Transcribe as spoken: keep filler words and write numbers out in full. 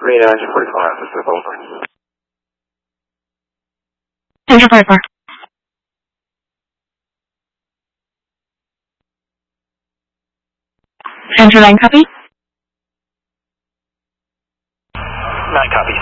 Green engine forty-five, this is over. Engine forty-four. Central line copy. Nine copy.